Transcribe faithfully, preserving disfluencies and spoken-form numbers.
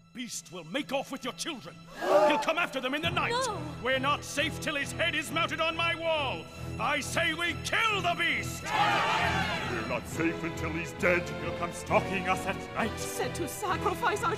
beast will make off with your children. He'll come after them in the night. No. We're not safe till his head is mounted on my wall. I say we kill the beast! We're not safe until he's dead. He'll come stalking us at night. Said to sacrifice our